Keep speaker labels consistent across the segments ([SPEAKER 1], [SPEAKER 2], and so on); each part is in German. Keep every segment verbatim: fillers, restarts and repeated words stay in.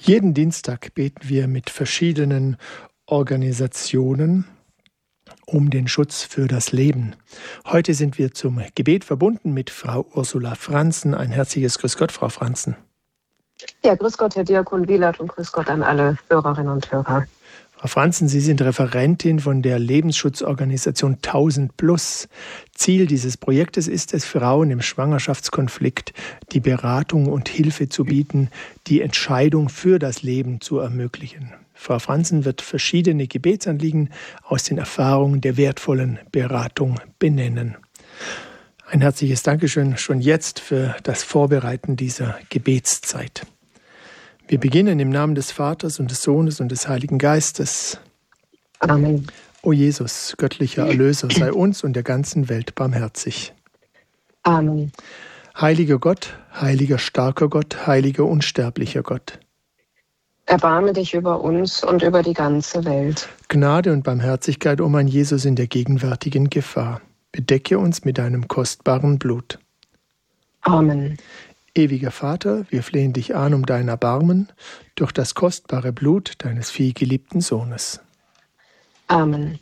[SPEAKER 1] Jeden Dienstag beten wir mit verschiedenen Organisationen um den Schutz für das Leben. Heute sind wir zum Gebet verbunden mit Frau Ursula Franzen. Ein herzliches Grüß Gott, Frau Franzen.
[SPEAKER 2] Ja, grüß Gott, Herr Diakon Wielert, und grüß Gott an alle Hörerinnen und Hörer.
[SPEAKER 1] Frau Franzen, Sie sind Referentin von der Lebensschutzorganisation tausend plus. Ziel dieses Projektes ist es, Frauen im Schwangerschaftskonflikt die Beratung und Hilfe zu bieten, die Entscheidung für das Leben zu ermöglichen. Frau Franzen wird verschiedene Gebetsanliegen aus den Erfahrungen der wertvollen Beratung benennen. Ein herzliches Dankeschön schon jetzt für das Vorbereiten dieser Gebetszeit. Wir beginnen im Namen des Vaters und des Sohnes und des Heiligen Geistes.
[SPEAKER 2] Amen.
[SPEAKER 1] O Jesus, göttlicher Erlöser, sei uns und der ganzen Welt barmherzig.
[SPEAKER 2] Amen.
[SPEAKER 1] Heiliger Gott, heiliger starker Gott, heiliger unsterblicher Gott.
[SPEAKER 2] Erbarme dich über uns und über die ganze Welt.
[SPEAKER 1] Gnade und Barmherzigkeit, o mein Jesus, in der gegenwärtigen Gefahr. Bedecke uns mit deinem kostbaren Blut.
[SPEAKER 2] Amen.
[SPEAKER 1] Ewiger Vater, wir flehen dich an um dein Erbarmen durch das kostbare Blut deines vielgeliebten Sohnes.
[SPEAKER 2] Amen.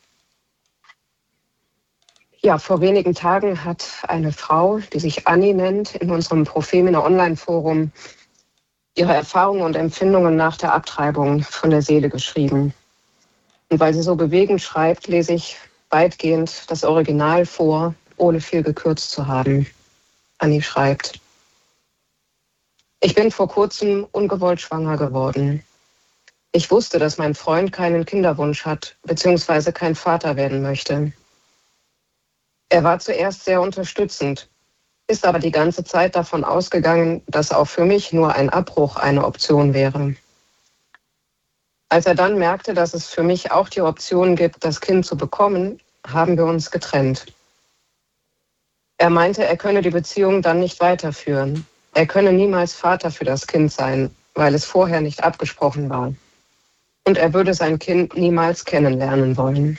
[SPEAKER 2] Ja, vor wenigen Tagen hat eine Frau, die sich Anni nennt, in unserem Prophemina Online-Forum ihre Erfahrungen und Empfindungen nach der Abtreibung von der Seele geschrieben. Und weil sie so bewegend schreibt, lese ich weitgehend das Original vor, ohne viel gekürzt zu haben. Anni schreibt: Ich bin vor kurzem ungewollt schwanger geworden. Ich wusste, dass mein Freund keinen Kinderwunsch hat, beziehungsweise kein Vater werden möchte. Er war zuerst sehr unterstützend, ist aber die ganze Zeit davon ausgegangen, dass auch für mich nur ein Abbruch eine Option wäre. Als er dann merkte, dass es für mich auch die Option gibt, das Kind zu bekommen, haben wir uns getrennt. Er meinte, er könne die Beziehung dann nicht weiterführen. Er könne niemals Vater für das Kind sein, weil es vorher nicht abgesprochen war. Und er würde sein Kind niemals kennenlernen wollen.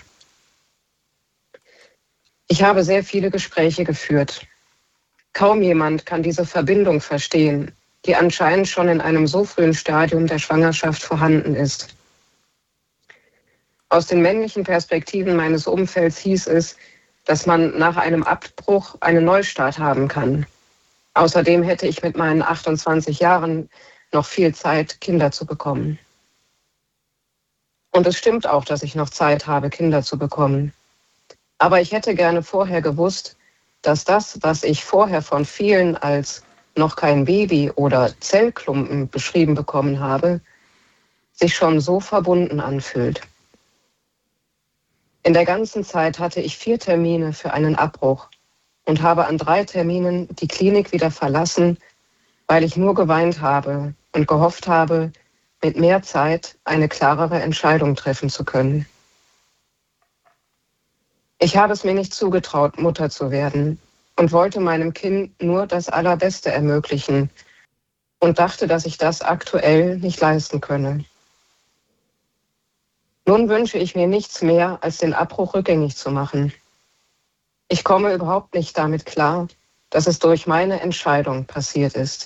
[SPEAKER 2] Ich habe sehr viele Gespräche geführt. Kaum jemand kann diese Verbindung verstehen, die anscheinend schon in einem so frühen Stadium der Schwangerschaft vorhanden ist. Aus den männlichen Perspektiven meines Umfelds hieß es, dass man nach einem Abbruch einen Neustart haben kann. Außerdem hätte ich mit meinen achtundzwanzig Jahren noch viel Zeit, Kinder zu bekommen. Und es stimmt auch, dass ich noch Zeit habe, Kinder zu bekommen. Aber ich hätte gerne vorher gewusst, dass das, was ich vorher von vielen als noch kein Baby oder Zellklumpen beschrieben bekommen habe, sich schon so verbunden anfühlt. In der ganzen Zeit hatte ich vier Termine für einen Abbruch und habe an drei Terminen die Klinik wieder verlassen, weil ich nur geweint habe und gehofft habe, mit mehr Zeit eine klarere Entscheidung treffen zu können. Ich habe es mir nicht zugetraut, Mutter zu werden und wollte meinem Kind nur das Allerbeste ermöglichen und dachte, dass ich das aktuell nicht leisten könne. Nun wünsche ich mir nichts mehr, als den Abbruch rückgängig zu machen. Ich komme überhaupt nicht damit klar, dass es durch meine Entscheidung passiert ist.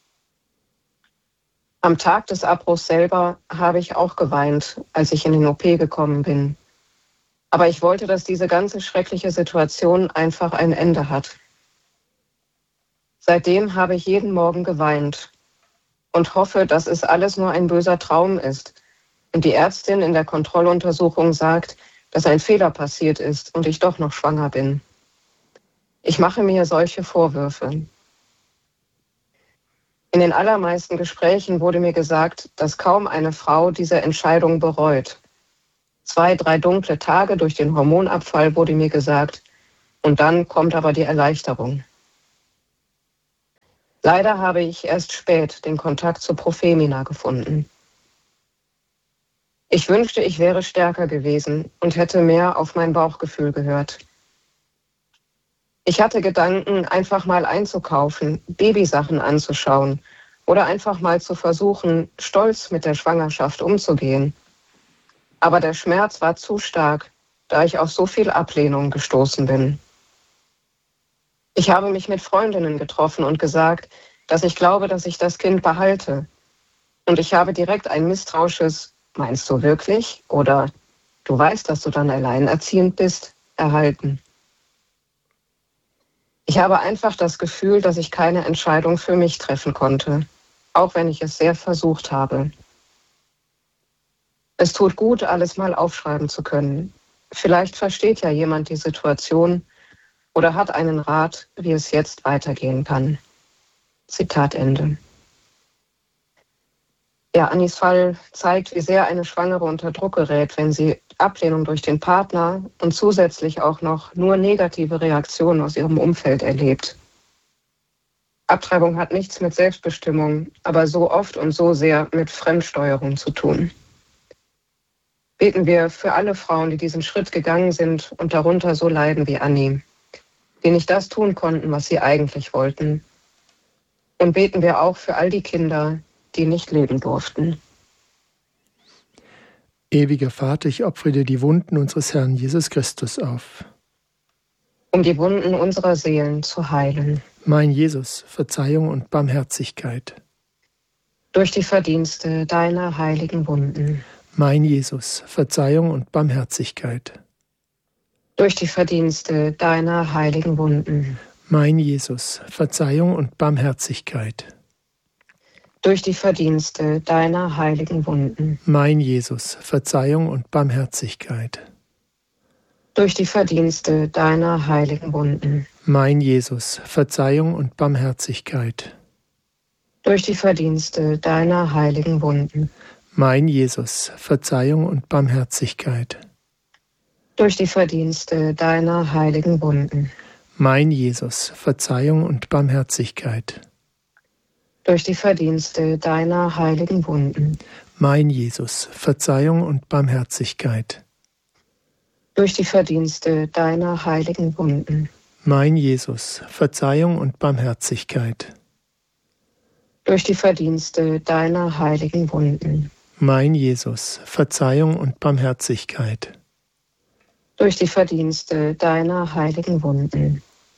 [SPEAKER 2] Am Tag des Abbruchs selber habe ich auch geweint, als ich in den O P gekommen bin. Aber ich wollte, dass diese ganze schreckliche Situation einfach ein Ende hat. Seitdem habe ich jeden Morgen geweint und hoffe, dass es alles nur ein böser Traum ist und die Ärztin in der Kontrolluntersuchung sagt, dass ein Fehler passiert ist und ich doch noch schwanger bin. Ich mache mir solche Vorwürfe. In den allermeisten Gesprächen wurde mir gesagt, dass kaum eine Frau diese Entscheidung bereut. Zwei, drei dunkle Tage durch den Hormonabfall wurde mir gesagt, und dann kommt aber die Erleichterung. Leider habe ich erst spät den Kontakt zu Prophemina gefunden. Ich wünschte, ich wäre stärker gewesen und hätte mehr auf mein Bauchgefühl gehört. Ich hatte Gedanken, einfach mal einzukaufen, Babysachen anzuschauen oder einfach mal zu versuchen, stolz mit der Schwangerschaft umzugehen. Aber der Schmerz war zu stark, da ich auf so viel Ablehnung gestoßen bin. Ich habe mich mit Freundinnen getroffen und gesagt, dass ich glaube, dass ich das Kind behalte. Und ich habe direkt ein misstrauisches „Meinst du wirklich?" oder „Du weißt, dass du dann alleinerziehend bist" erhalten. Ich habe einfach das Gefühl, dass ich keine Entscheidung für mich treffen konnte, auch wenn ich es sehr versucht habe. Es tut gut, alles mal aufschreiben zu können. Vielleicht versteht ja jemand die Situation oder hat einen Rat, wie es jetzt weitergehen kann. Zitat Ende. Ja, Annis Fall zeigt, wie sehr eine Schwangere unter Druck gerät, wenn sie Ablehnung durch den Partner und zusätzlich auch noch nur negative Reaktionen aus ihrem Umfeld erlebt. Abtreibung hat nichts mit Selbstbestimmung, aber so oft und so sehr mit Fremdsteuerung zu tun. Beten wir für alle Frauen, die diesen Schritt gegangen sind und darunter so leiden wie Annie, die nicht das tun konnten, was sie eigentlich wollten. Und beten wir auch für all die Kinder, die nicht leben durften.
[SPEAKER 1] Ewiger Vater, ich opfere dir die Wunden unseres Herrn Jesus Christus auf.
[SPEAKER 2] Um die Wunden unserer Seelen zu heilen.
[SPEAKER 1] Mein Jesus, Verzeihung und Barmherzigkeit.
[SPEAKER 2] Durch die Verdienste deiner heiligen Wunden.
[SPEAKER 1] Mein Jesus, Verzeihung und Barmherzigkeit.
[SPEAKER 2] Durch die Verdienste deiner heiligen Wunden.
[SPEAKER 1] Mein Jesus, Verzeihung und Barmherzigkeit.
[SPEAKER 2] Durch die Verdienste deiner heiligen Wunden.
[SPEAKER 1] Mein Jesus, Verzeihung und Barmherzigkeit.
[SPEAKER 2] Durch die Verdienste deiner heiligen Wunden.
[SPEAKER 1] Mein Jesus, Verzeihung und Barmherzigkeit.
[SPEAKER 2] Durch die Verdienste deiner heiligen Wunden.
[SPEAKER 1] Mein Jesus, Verzeihung und Barmherzigkeit.
[SPEAKER 2] Durch die Verdienste deiner heiligen Wunden.
[SPEAKER 1] Mein Jesus, Verzeihung und Barmherzigkeit.
[SPEAKER 2] Durch die Verdienste deiner heiligen Wunden.
[SPEAKER 1] Mein Jesus, Verzeihung und Barmherzigkeit.
[SPEAKER 2] Durch die Verdienste deiner heiligen Wunden.
[SPEAKER 1] Mein Jesus, Verzeihung und Barmherzigkeit.
[SPEAKER 2] Durch die Verdienste deiner heiligen Wunden.
[SPEAKER 1] Mein Jesus, Verzeihung und Barmherzigkeit.
[SPEAKER 2] Durch die Verdienste deiner heiligen Wunden.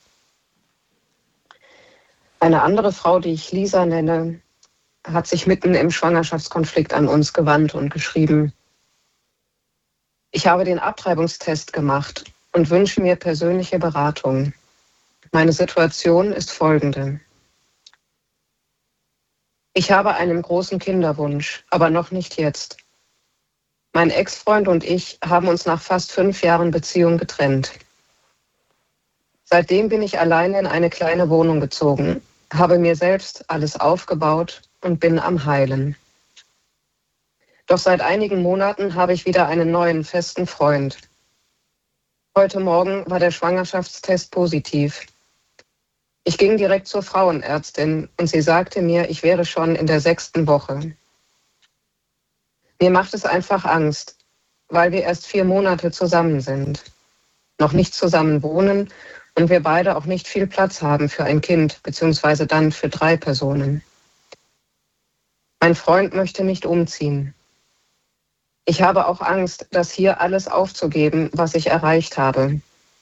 [SPEAKER 2] Eine andere Frau, die ich Lisa nenne, hat sich mitten im Schwangerschaftskonflikt an uns gewandt und geschrieben: Ich habe den Abtreibungstest gemacht und wünsche mir persönliche Beratung. Meine Situation ist folgende. Ich habe einen großen Kinderwunsch, aber noch nicht jetzt. Mein Ex-Freund und ich haben uns nach fast fünf Jahren Beziehung getrennt. Seitdem bin ich alleine in eine kleine Wohnung gezogen, habe mir selbst alles aufgebaut und bin am Heilen. Doch seit einigen Monaten habe ich wieder einen neuen festen Freund. Heute Morgen war der Schwangerschaftstest positiv. Ich ging direkt zur Frauenärztin und sie sagte mir, ich wäre schon in der sechsten Woche. Mir macht es einfach Angst, weil wir erst vier Monate zusammen sind, noch nicht zusammen wohnen und wir beide auch nicht viel Platz haben für ein Kind, beziehungsweise dann für drei Personen. Mein Freund möchte nicht umziehen. Ich habe auch Angst, das hier alles aufzugeben, was ich erreicht habe.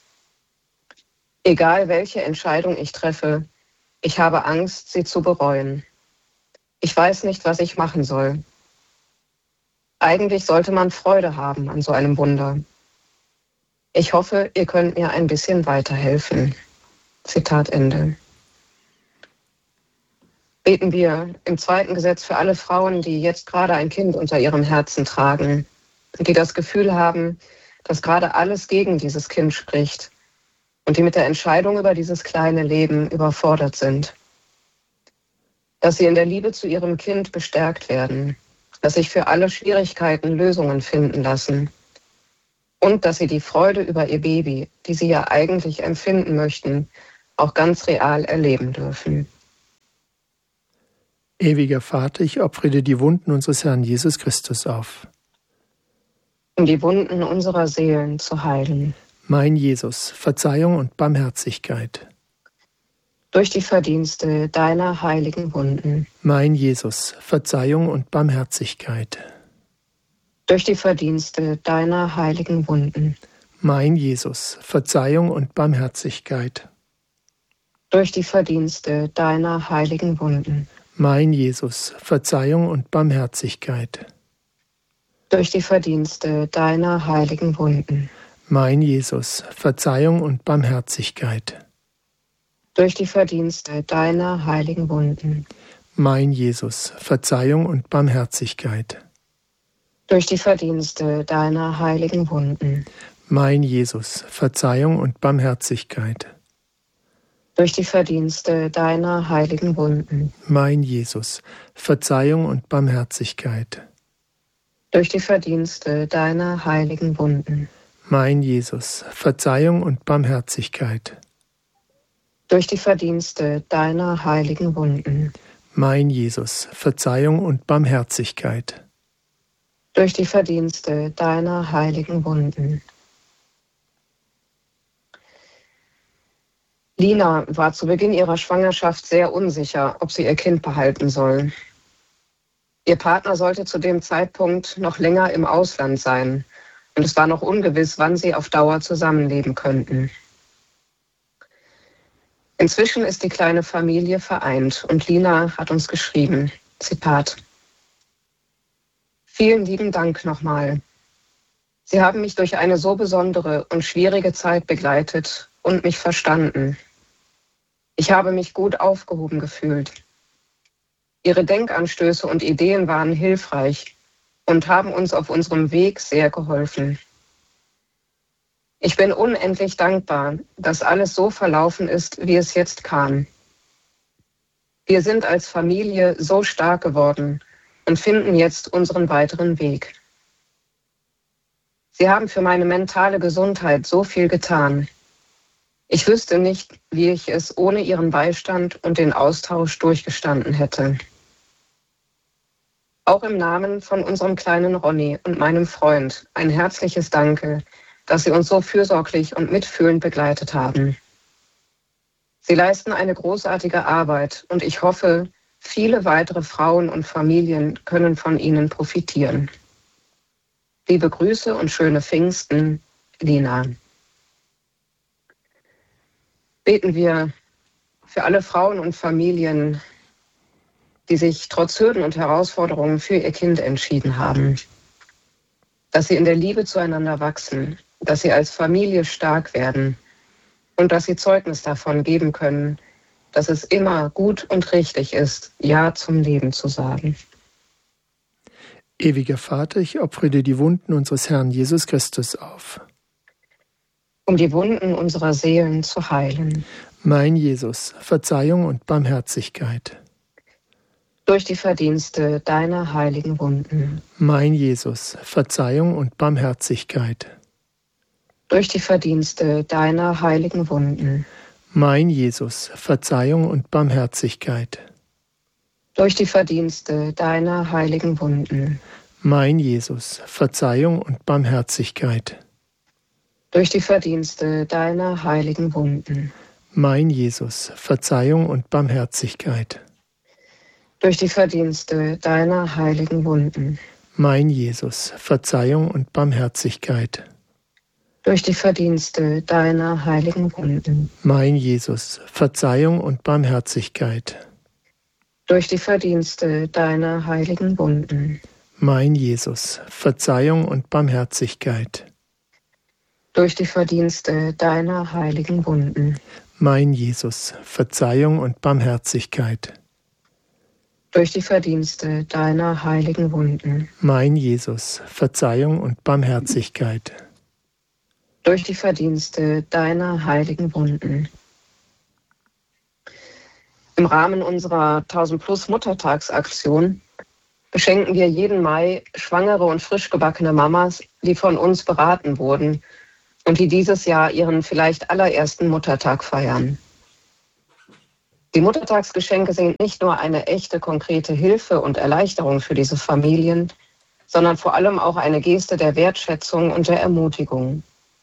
[SPEAKER 2] Egal welche Entscheidung ich treffe, ich habe Angst, sie zu bereuen. Ich weiß nicht, was ich machen soll. Eigentlich sollte man Freude haben an so einem Wunder. Ich hoffe, ihr könnt mir ein bisschen weiterhelfen. Zitat Ende. Beten wir im zweiten Gesetz für alle Frauen, die jetzt gerade ein Kind unter ihrem Herzen tragen und die das Gefühl haben, dass gerade alles gegen dieses Kind spricht und die mit der Entscheidung über dieses kleine Leben überfordert sind. Dass sie in der Liebe zu ihrem Kind bestärkt werden, dass sich für alle Schwierigkeiten Lösungen finden lassen und dass sie die Freude über ihr Baby, die sie ja eigentlich empfinden möchten, auch ganz real erleben dürfen.
[SPEAKER 1] Ewiger Vater, ich opfere dir die Wunden unseres Herrn Jesus Christus auf.
[SPEAKER 2] Um die Wunden unserer Seelen zu heilen.
[SPEAKER 1] Mein Jesus, Verzeihung und Barmherzigkeit.
[SPEAKER 2] Durch die Verdienste deiner heiligen Wunden.
[SPEAKER 1] Mein Jesus, Verzeihung und Barmherzigkeit.
[SPEAKER 2] Durch die Verdienste deiner heiligen Wunden.
[SPEAKER 1] Mein Jesus, Verzeihung und Barmherzigkeit.
[SPEAKER 2] Durch die Verdienste deiner heiligen Wunden.
[SPEAKER 1] Mein Jesus, Verzeihung und Barmherzigkeit.
[SPEAKER 2] Durch die Verdienste deiner heiligen Wunden.
[SPEAKER 1] Mein Jesus, Verzeihung und Barmherzigkeit.
[SPEAKER 2] Durch die Verdienste deiner heiligen Wunden.
[SPEAKER 1] Mein Jesus, Verzeihung und Barmherzigkeit.
[SPEAKER 2] Durch die Verdienste deiner heiligen Wunden.
[SPEAKER 1] Mein Jesus, Verzeihung und Barmherzigkeit.
[SPEAKER 2] Durch die Verdienste deiner heiligen Wunden.
[SPEAKER 1] Mein Jesus, Verzeihung und Barmherzigkeit.
[SPEAKER 2] Durch die Verdienste deiner heiligen Wunden.
[SPEAKER 1] Mein Jesus, Verzeihung und Barmherzigkeit.
[SPEAKER 2] Durch die Verdienste deiner heiligen Wunden.
[SPEAKER 1] Mein Jesus, Verzeihung und Barmherzigkeit.
[SPEAKER 2] Durch die Verdienste deiner heiligen Wunden. Lina war zu Beginn ihrer Schwangerschaft sehr unsicher, ob sie ihr Kind behalten soll. Ihr Partner sollte zu dem Zeitpunkt noch länger im Ausland sein und es war noch ungewiss, wann sie auf Dauer zusammenleben könnten. Inzwischen ist die kleine Familie vereint und Lina hat uns geschrieben, Zitat: Vielen lieben Dank nochmal. Sie haben mich durch eine so besondere und schwierige Zeit begleitet und mich verstanden. Ich habe mich gut aufgehoben gefühlt. Ihre Denkanstöße und Ideen waren hilfreich und haben uns auf unserem Weg sehr geholfen. Ich bin unendlich dankbar, dass alles so verlaufen ist, wie es jetzt kam. Wir sind als Familie so stark geworden und finden jetzt unseren weiteren Weg. Sie haben für meine mentale Gesundheit so viel getan. Ich wüsste nicht, wie ich es ohne Ihren Beistand und den Austausch durchgestanden hätte. Auch im Namen von unserem kleinen Ronny und meinem Freund ein herzliches Danke, dass Sie uns so fürsorglich und mitfühlend begleitet haben. Sie leisten eine großartige Arbeit und ich hoffe, viele weitere Frauen und Familien können von Ihnen profitieren. Liebe Grüße und schöne Pfingsten, Lina. Beten wir für alle Frauen und Familien, die sich trotz Hürden und Herausforderungen für ihr Kind entschieden haben, dass sie in der Liebe zueinander wachsen, dass sie als Familie stark werden und dass sie Zeugnis davon geben können, dass es immer gut und richtig ist, Ja zum Leben zu sagen.
[SPEAKER 1] Ewiger Vater, ich opfere dir die Wunden unseres Herrn Jesus Christus auf,
[SPEAKER 2] um die Wunden unserer Seelen zu heilen.
[SPEAKER 1] Mein Jesus, Verzeihung und Barmherzigkeit.
[SPEAKER 2] Durch die Verdienste deiner heiligen Wunden.
[SPEAKER 1] Mein Jesus, Verzeihung und Barmherzigkeit.
[SPEAKER 2] Durch die Verdienste deiner heiligen Wunden.
[SPEAKER 1] Mein Jesus, Verzeihung und Barmherzigkeit.
[SPEAKER 2] Durch die Verdienste deiner heiligen Wunden.
[SPEAKER 1] Mein Jesus, Verzeihung und Barmherzigkeit.
[SPEAKER 2] Durch die Verdienste deiner heiligen Wunden.
[SPEAKER 1] Mein Jesus, Verzeihung und Barmherzigkeit.
[SPEAKER 2] Durch die Verdienste deiner heiligen Wunden.
[SPEAKER 1] Mein Jesus, Verzeihung und Barmherzigkeit.
[SPEAKER 2] Durch die Verdienste deiner heiligen Wunden.
[SPEAKER 1] Mein Jesus, Verzeihung und Barmherzigkeit.
[SPEAKER 2] Durch die Verdienste deiner heiligen Wunden.
[SPEAKER 1] Mein Jesus, Verzeihung und Barmherzigkeit.
[SPEAKER 2] Durch die Verdienste deiner heiligen Wunden.
[SPEAKER 1] Mein Jesus, Verzeihung und Barmherzigkeit.
[SPEAKER 2] Durch die Verdienste deiner heiligen Wunden.
[SPEAKER 1] Mein Jesus, Verzeihung und Barmherzigkeit.
[SPEAKER 2] Durch die Verdienste deiner heiligen Wunden. Im Rahmen unserer tausend Plus Muttertagsaktion beschenken wir jeden Mai schwangere und frisch gebackene Mamas, die von uns beraten wurden und die dieses Jahr ihren vielleicht allerersten Muttertag feiern. Die Muttertagsgeschenke sind nicht nur eine echte, konkrete Hilfe und Erleichterung für diese Familien, sondern vor allem auch eine Geste der Wertschätzung und der Ermutigung.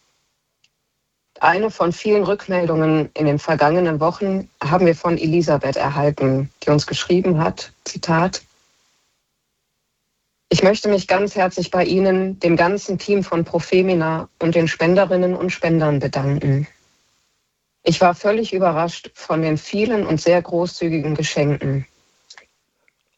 [SPEAKER 2] Eine von vielen Rückmeldungen in den vergangenen Wochen haben wir von Elisabeth erhalten, die uns geschrieben hat, Zitat: Ich möchte mich ganz herzlich bei Ihnen, dem ganzen Team von Profemina und den Spenderinnen und Spendern bedanken. Ich war völlig überrascht von den vielen und sehr großzügigen Geschenken.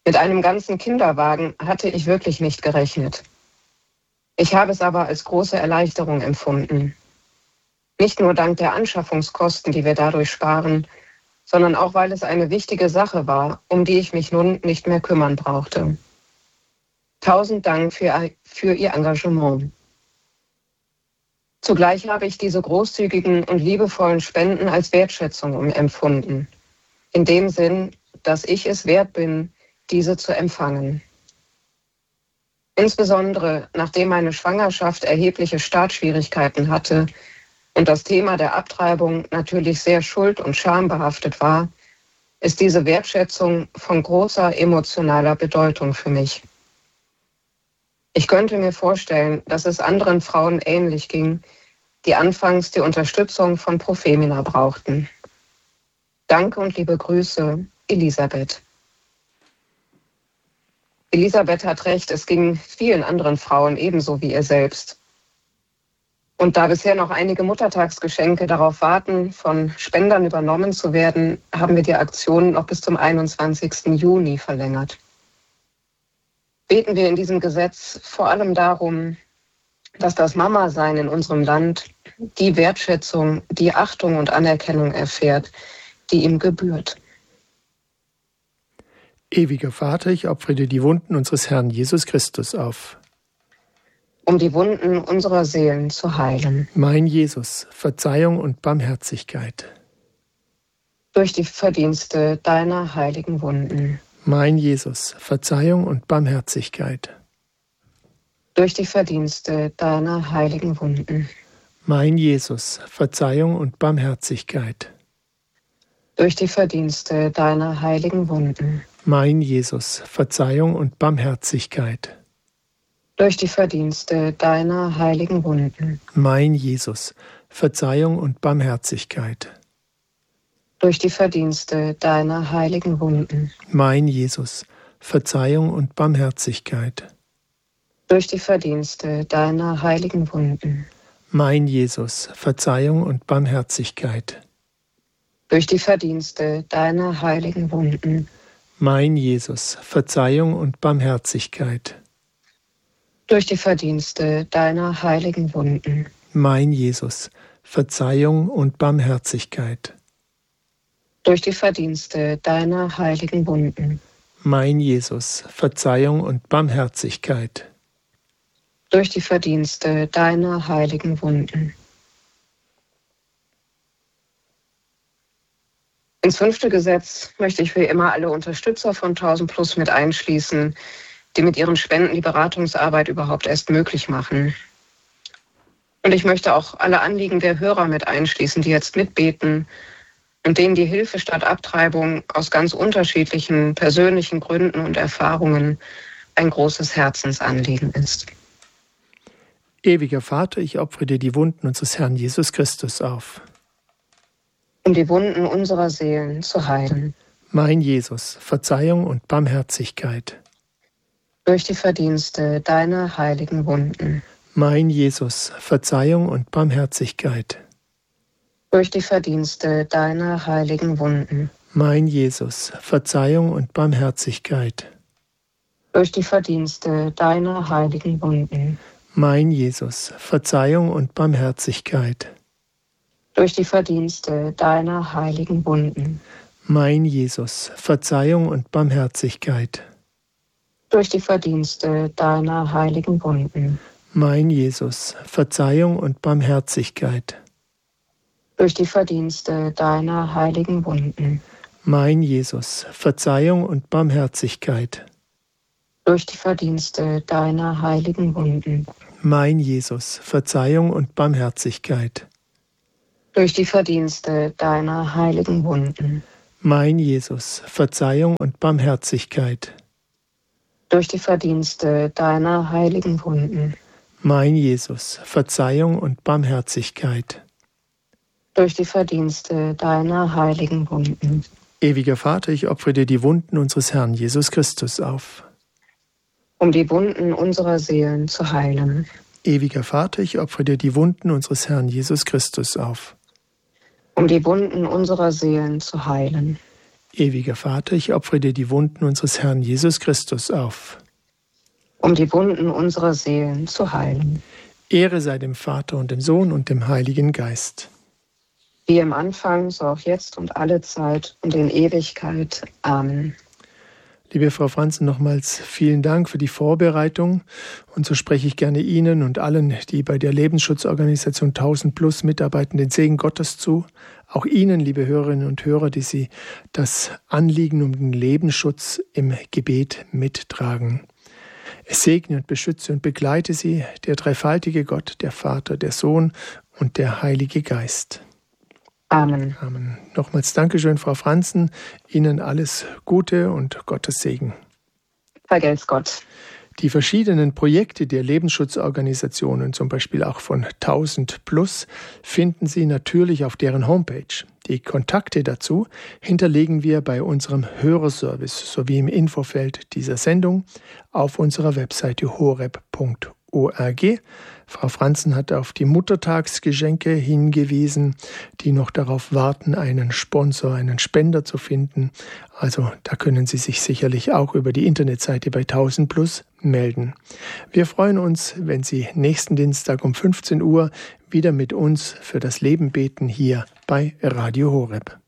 [SPEAKER 2] Mit einem ganzen Kinderwagen hatte ich wirklich nicht gerechnet. Ich habe es aber als große Erleichterung empfunden. Nicht nur dank der Anschaffungskosten, die wir dadurch sparen, sondern auch, weil es eine wichtige Sache war, um die ich mich nun nicht mehr kümmern brauchte. Tausend Dank für, für Ihr Engagement. Zugleich habe ich diese großzügigen und liebevollen Spenden als Wertschätzung empfunden. In dem Sinn, dass ich es wert bin, diese zu empfangen. Insbesondere nachdem meine Schwangerschaft erhebliche Startschwierigkeiten hatte und das Thema der Abtreibung natürlich sehr schuld- und schambehaftet war, ist diese Wertschätzung von großer emotionaler Bedeutung für mich. Ich könnte mir vorstellen, dass es anderen Frauen ähnlich ging, die anfangs die Unterstützung von Profemina brauchten. Danke und liebe Grüße, Elisabeth. Elisabeth hat recht, es ging vielen anderen Frauen ebenso wie ihr selbst. Und da bisher noch einige Muttertagsgeschenke darauf warten, von Spendern übernommen zu werden, haben wir die Aktion noch bis zum einundzwanzigsten Juni verlängert. Beten wir in diesem Gesetz vor allem darum, dass das Mama-Sein in unserem Land die Wertschätzung, die Achtung und Anerkennung erfährt, die ihm gebührt.
[SPEAKER 1] Ewiger Vater, ich opfere dir die Wunden unseres Herrn Jesus Christus auf.
[SPEAKER 2] Um die Wunden unserer Seelen zu heilen.
[SPEAKER 1] Mein Jesus, Verzeihung und Barmherzigkeit.
[SPEAKER 2] Durch die Verdienste deiner heiligen Wunden.
[SPEAKER 1] Mein Jesus, Verzeihung und Barmherzigkeit.
[SPEAKER 2] Durch die Verdienste deiner heiligen Wunden.
[SPEAKER 1] Mein Jesus, Verzeihung und Barmherzigkeit.
[SPEAKER 2] Durch die Verdienste deiner heiligen Wunden.
[SPEAKER 1] Mein Jesus, Verzeihung und Barmherzigkeit.
[SPEAKER 2] Durch die Verdienste deiner heiligen Wunden.
[SPEAKER 1] Mein Jesus, Verzeihung und Barmherzigkeit.
[SPEAKER 2] Durch die Verdienste deiner heiligen Wunden.
[SPEAKER 1] Mein Jesus, Verzeihung und Barmherzigkeit.
[SPEAKER 2] Durch die Verdienste deiner heiligen Wunden.
[SPEAKER 1] Mein Jesus, Verzeihung und Barmherzigkeit.
[SPEAKER 2] Durch die Verdienste deiner heiligen Wunden.
[SPEAKER 1] Mein Jesus, Verzeihung und Barmherzigkeit.
[SPEAKER 2] Durch die Verdienste deiner heiligen Wunden.
[SPEAKER 1] Mein Jesus, Verzeihung und Barmherzigkeit.
[SPEAKER 2] Durch die Verdienste deiner heiligen Wunden.
[SPEAKER 1] Mein Jesus, Verzeihung und Barmherzigkeit.
[SPEAKER 2] Durch die Verdienste deiner heiligen Wunden. Ins fünfte Gesetz möchte ich wie immer alle Unterstützer von tausend Plus mit einschließen, die mit ihren Spenden die Beratungsarbeit überhaupt erst möglich machen. Und ich möchte auch alle Anliegen der Hörer mit einschließen, die jetzt mitbeten und denen die Hilfe statt Abtreibung aus ganz unterschiedlichen persönlichen Gründen und Erfahrungen ein großes Herzensanliegen ist.
[SPEAKER 1] Ewiger Vater, ich opfere dir die Wunden unseres Herrn Jesus Christus auf.
[SPEAKER 2] Um die Wunden unserer Seelen zu heilen.
[SPEAKER 1] Mein Jesus, Verzeihung und Barmherzigkeit.
[SPEAKER 2] Durch die Verdienste deiner heiligen Wunden.
[SPEAKER 1] Mein Jesus, Verzeihung und Barmherzigkeit.
[SPEAKER 2] Durch die Verdienste deiner heiligen Wunden.
[SPEAKER 1] Mein Jesus, Verzeihung und Barmherzigkeit.
[SPEAKER 2] Durch die Verdienste deiner heiligen Wunden.
[SPEAKER 1] Mein Jesus, Verzeihung und Barmherzigkeit.
[SPEAKER 2] Durch die Verdienste deiner heiligen Wunden.
[SPEAKER 1] Mein Jesus, Verzeihung und Barmherzigkeit.
[SPEAKER 2] Durch die Verdienste deiner heiligen Wunden.
[SPEAKER 1] Mein Jesus, Verzeihung und Barmherzigkeit.
[SPEAKER 2] Durch die Verdienste deiner heiligen Wunden.
[SPEAKER 1] Mein Jesus, Verzeihung und Barmherzigkeit.
[SPEAKER 2] Durch die Verdienste deiner heiligen Wunden.
[SPEAKER 1] Mein Jesus, Verzeihung und Barmherzigkeit.
[SPEAKER 2] Durch die Verdienste deiner heiligen Wunden.
[SPEAKER 1] Mein Jesus, Verzeihung und Barmherzigkeit.
[SPEAKER 2] Durch die Verdienste deiner heiligen Wunden.
[SPEAKER 1] Mein Jesus, Verzeihung und Barmherzigkeit.
[SPEAKER 2] Durch die Verdienste deiner heiligen Wunden.
[SPEAKER 1] Ewiger Vater, ich opfere dir die Wunden unseres Herrn Jesus Christus auf.
[SPEAKER 2] Um die Wunden unserer Seelen zu heilen.
[SPEAKER 1] Ewiger Vater, ich opfere dir die Wunden unseres Herrn Jesus Christus auf.
[SPEAKER 2] Um die Wunden unserer Seelen zu heilen.
[SPEAKER 1] Ewiger Vater, ich opfere dir die Wunden unseres Herrn Jesus Christus auf,
[SPEAKER 2] um die Wunden unserer Seelen zu heilen.
[SPEAKER 1] Ehre sei dem Vater und dem Sohn und dem Heiligen Geist.
[SPEAKER 2] Wie im Anfang, so auch jetzt und alle Zeit und in Ewigkeit. Amen.
[SPEAKER 1] Liebe Frau Franzen, nochmals vielen Dank für die Vorbereitung. Und so spreche ich gerne Ihnen und allen, die bei der Lebensschutzorganisation tausend Plus mitarbeiten, den Segen Gottes zu. Auch Ihnen, liebe Hörerinnen und Hörer, die Sie das Anliegen um den Lebensschutz im Gebet mittragen. Es segne und beschütze und begleite Sie, der dreifaltige Gott, der Vater, der Sohn und der Heilige Geist.
[SPEAKER 2] Amen.
[SPEAKER 1] Amen. Nochmals Dankeschön, Frau Franzen. Ihnen alles Gute und Gottes Segen.
[SPEAKER 2] Vergelt's Gott.
[SPEAKER 1] Die verschiedenen Projekte der Lebensschutzorganisationen, zum Beispiel auch von tausend Plus, finden Sie natürlich auf deren Homepage. Die Kontakte dazu hinterlegen wir bei unserem Hörerservice sowie im Infofeld dieser Sendung auf unserer Webseite horeb punkt org. Frau Franzen hat auf die Muttertagsgeschenke hingewiesen, die noch darauf warten, einen Sponsor, einen Spender zu finden. Also da können Sie sich sicherlich auch über die Internetseite bei tausend Plus melden. Wir freuen uns, wenn Sie nächsten Dienstag um fünfzehn Uhr wieder mit uns für das Leben beten hier bei Radio Horeb.